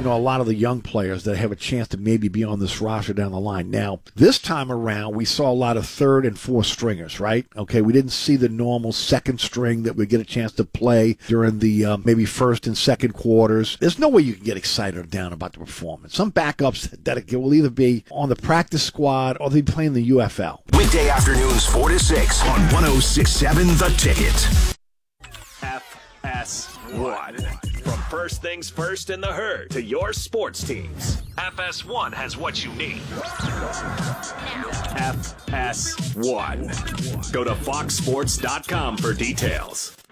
a lot of the young players that have a chance to maybe be on this roster down the line. Now, this time around, we saw a lot of third and fourth stringers, right? Okay, we didn't see the normal second string that would get a chance to play during the maybe first and second quarters. There's no way you can get excited or down about the performance. Some backups that will either be on the practice squad or they'll be playing the UFL. Weekday afternoons 4 to 6 on 106.7 The Ticket. FS1. From first things first in the herd to your sports teams, FS1 has what you need. FS1. Go to foxsports.com for details.